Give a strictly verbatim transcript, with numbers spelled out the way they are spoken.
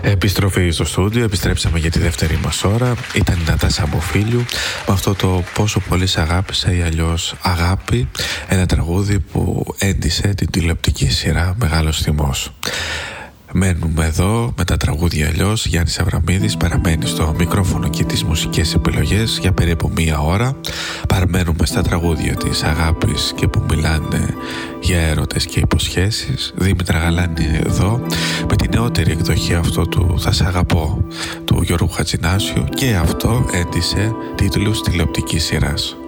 Επιστροφή στο στούντιο, επιστρέψαμε για τη δεύτερη μας ώρα. Ήταν η Νατάσα Μποφίλιου με αυτό το «Πόσο πολύ σ' αγάπησα» ή αλλιώς «Αγάπη», ένα τραγούδι που έντισε την τηλεοπτική σειρά Μεγάλος Θυμός. Μένουμε εδώ με τα τραγούδια αλλιώς. Γιάννης Αβραμίδης παραμένει στο μικρόφωνο και τις μουσικές επιλογές για περίπου μία ώρα. Παραμένουμε στα τραγούδια της αγάπης και που μιλάνε για έρωτες και υποσχέσεις. Δήμητρα Γαλάνη εδώ με τη νεότερη εκδοχή αυτό του «Θα σ' αγαπώ» του Γιώργου Χατζηνάσιου, και αυτό έντισε τίτλους τηλεοπτικής σειράς.